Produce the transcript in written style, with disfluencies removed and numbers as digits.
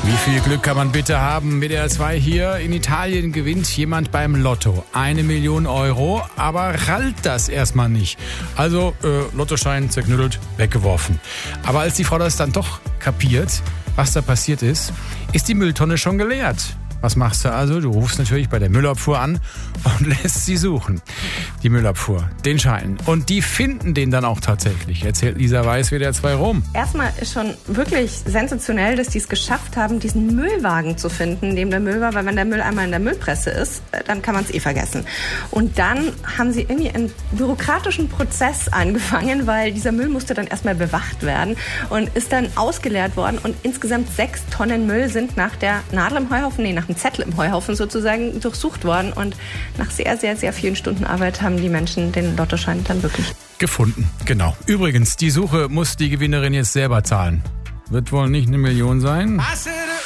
Wie viel Glück kann man bitte haben? WDR 2 hier. In Italien gewinnt jemand beim Lotto 1 Million Euro, aber rallt das erstmal nicht. Also Lottoschein zerknüttelt, weggeworfen. Aber als die Frau das dann doch kapiert, was da passiert ist die Mülltonne schon geleert. Was machst du also? Du rufst natürlich bei der Müllabfuhr an und lässt sie suchen. Die Müllabfuhr, den Schein. Und die finden den dann auch tatsächlich, erzählt Lisa Weiß, WDR 2 Rom. Erstmal ist schon wirklich sensationell, dass die es geschafft haben, diesen Müllwagen zu finden, in dem der Müll war. Weil wenn der Müll einmal in der Müllpresse ist, dann kann man es vergessen. Und dann haben sie irgendwie einen bürokratischen Prozess angefangen, weil dieser Müll musste dann erstmal bewacht werden und ist dann ausgeleert worden. Und insgesamt 6 Tonnen Müll sind nach der Nadel im Heuhaufen, nach dem Zettel im Heuhaufen sozusagen durchsucht worden. Und nach sehr, sehr, sehr vielen Stunden Arbeit haben die Menschen den Lottoschein dann wirklich gefunden. Genau. Übrigens, die Suche muss die Gewinnerin jetzt selber zahlen. Wird wohl nicht 1 Million sein.